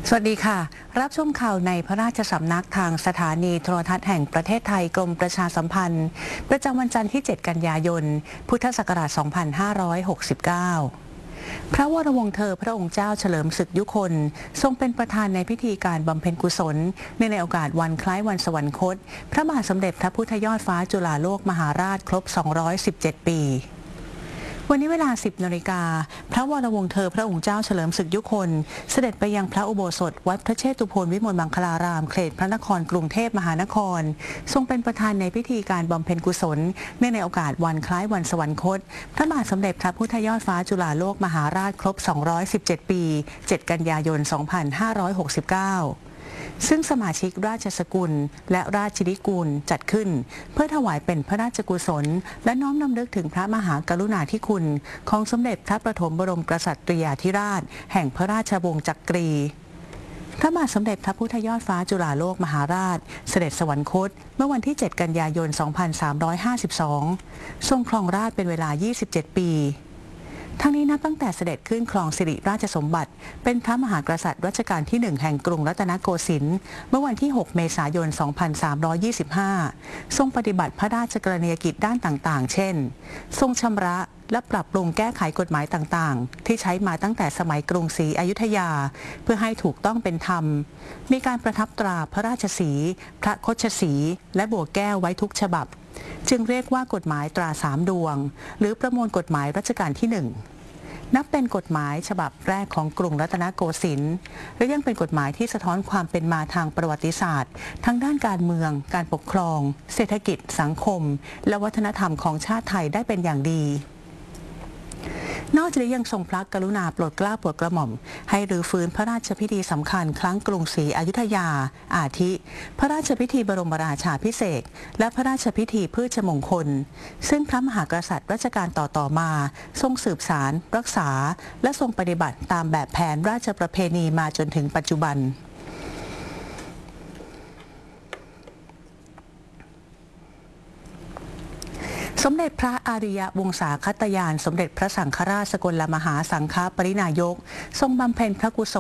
สวัสดีค่ะ รับชมข่าวในพระราชสำนักทางสถานีโทรทัศน์แห่งประเทศไทยกรมประชาสัมพันธ์ประจำวันจันทร์ที่ 7 กันยายน พุทธศักราช 2569 พระวรวงศ์เธอพระองค์เจ้าเฉลิมศึกยุคน ทรงเป็นประธานในพิธีการบำเพ็ญกุศลในโอกาสวันคล้ายวันสวรรคต พระบาทสมเด็จพระพุทธยอดฟ้าจุฬาโลกมหาราชครบ 217 ปีวันนี้เวลา 10 นาฬิกา พระวรวงศ์เธอพระองค์เจ้าเฉลิมศึกยุคน เสด็จไปยังพระอุโบสถวัดพระเชตุพนวิมลมังคลาราม เขตพระนครกรุงเทพมหานคร ทรงเป็นประธานในพิธีการบำเพ็ญกุศลในโอกาสวันคล้ายวันสวรรคต พระบาทสมเด็จพระพุทธยอดฟ้าจุฬาโลกมหาราชครบ 217 ปี 7 กันยายน 2569ซึ่งสมาชิกราชสกุลและราชธิกูลจัดขึ้นเพื่อถวายเป็นพระราชกุศลและน้อมรำลึกถึงพระมหากรุณาธิคุณของสมเด็จพระประถมบรมกษัตริยาธิราชแห่งพระราชวงศ์จักรีพระบาทสมเด็จพระพุทธยอดฟ้าจุฬาโลกมหาราชเสด็จสวรรคตเมื่อวันที่ 7 กันยายน 2352 ทรงครองราชย์เป็นเวลา 27 ปีทั้งนี้นับตั้งแต่เสด็จขึ้นครองสิริราชสมบัติเป็นพระมหากษัตริย์รัชกาลที่ 1 แห่งกรุงรัตนโกสินทร์เมื่อวันที่ 6 เมษายน 2325 ทรงปฏิบัติพระราชกรณียกิจด้านต่างๆ เช่น ทรงชำระและปรับปรุงแก้ไขกฎหมายต่างๆที่ใช้มาตั้งแต่สมัยกรุงศรีอยุธยาเพื่อให้ถูกต้องเป็นธรรมมีการประทับตราพระราชสีห์พระคชสีห์และบัวแก้วไว้ทุกฉบับจึงเรียกว่ากฎหมายตรา3 ดวงหรือประมวลกฎหมายรัชกาลที่ 1นับเป็นกฎหมายฉบับแรกของกรุงรัตนโกสินทร์และยังเป็นกฎหมายที่สะท้อนความเป็นมาทางประวัติศาสตร์ทั้งด้านการเมืองการปกครองเศรษฐกิจสังคมและวัฒนธรรมของชาติไทยได้เป็นอย่างดีนอกจากนี้ยังทรงพระกรุณาโปรดเกล้าโปรดกระหม่อมให้รื้อฟื้นพระราชพิธีสำคัญครั้งกรุงศรีอยุธยาอาทิ พระราชพิธีบรมราชาภิเษกและพระราชพิธีพืชมงคลซึ่งพระมหากษัตริย์รัชกาลต่อมาทรงสืบสานรักษาและทรงปฏิบัติตามแบบแผนราชประเพณีมาจนถึงปัจจุบันสมเด็จพระอาริยวงศาคตยานสมเด็จพระสังฆราชสกลมหาสังฆปรินายกทรงบำเพ็ญพระกุศล